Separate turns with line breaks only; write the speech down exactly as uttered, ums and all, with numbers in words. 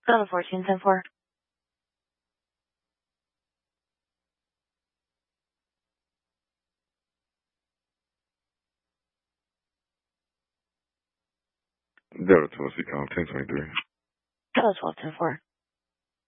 Delta fourteen ten four.
Delta twelve, C com ten twenty-three.
Delta twelve ten four.